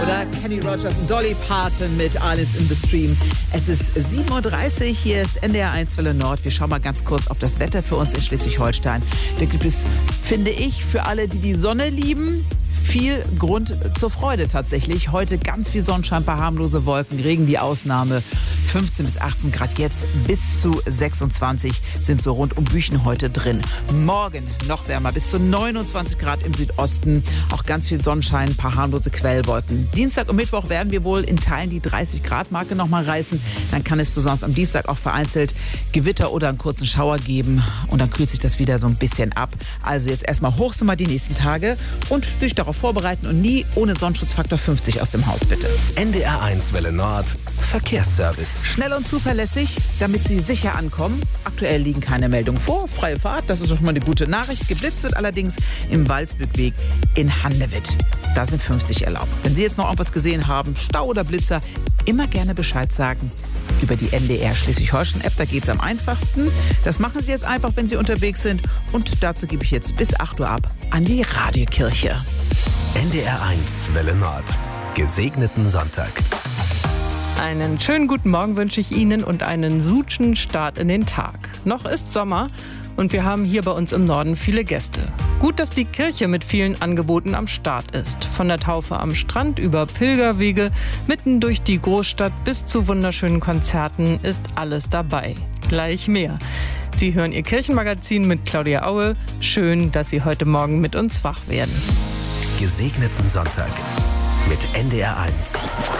Oder Kenny Rogers und Dolly Parton mit Alles in the Stream. Es ist 7.30 Uhr, hier ist NDR 1 Welle Nord. Wir schauen mal ganz kurz auf das Wetter für uns in Schleswig-Holstein. Da gibt es, finde ich, für alle, die die Sonne lieben, viel Grund zur Freude tatsächlich. Heute ganz viel Sonnenschein, paar harmlose Wolken, Regen die Ausnahme. 15 bis 18 Grad jetzt, bis zu 26 sind so rund um Büchen heute drin. Morgen noch wärmer, bis zu 29 Grad im Südosten. Auch ganz viel Sonnenschein, paar harmlose Quellwolken. Dienstag und Mittwoch werden wir wohl in Teilen die 30 Grad Marke noch mal reißen. Dann kann es besonders am Dienstag auch vereinzelt Gewitter oder einen kurzen Schauer geben. Und dann kühlt sich das wieder so ein bisschen ab. Also jetzt erstmal Hochsommer die nächsten Tage und sich darauf vorbereiten und nie ohne Sonnenschutzfaktor 50 aus dem Haus, bitte. NDR 1 Welle Nord, Verkehrsservice. Schnell und zuverlässig, damit Sie sicher ankommen. Aktuell liegen keine Meldungen vor. Freie Fahrt, das ist schon mal eine gute Nachricht. Geblitzt wird allerdings im Waldsbückweg in Handewitt. Da sind 50 erlaubt. Wenn Sie jetzt noch irgendwas gesehen haben, Stau oder Blitzer, immer gerne Bescheid sagen. Über die NDR Schleswig-Holstein-App, da geht es am einfachsten. Das machen Sie jetzt einfach, wenn Sie unterwegs sind. Und dazu gebe ich jetzt bis 8 Uhr ab an die Radiokirche. NDR 1 Welle Nord. Gesegneten Sonntag. Einen schönen guten Morgen wünsche ich Ihnen und einen sutschen Start in den Tag. Noch ist Sommer und wir haben hier bei uns im Norden viele Gäste. Gut, dass die Kirche mit vielen Angeboten am Start ist. Von der Taufe am Strand über Pilgerwege, mitten durch die Großstadt bis zu wunderschönen Konzerten ist alles dabei. Gleich mehr. Sie hören Ihr Kirchenmagazin mit Claudia Aue. Schön, dass Sie heute Morgen mit uns wach werden. Gesegneten Sonntag mit NDR 1.